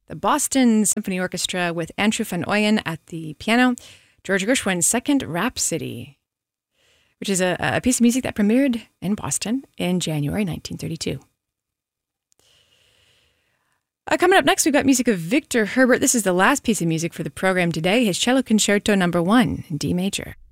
the Boston Symphony Orchestra with Andrew van Ooyen at the piano, George Gershwin's Second Rhapsody, which is a piece of music that premiered in Boston in January 1932. Coming up next, we've got music of Victor Herbert. This is the last piece of music for the program today, his Cello Concerto No. 1 in D major.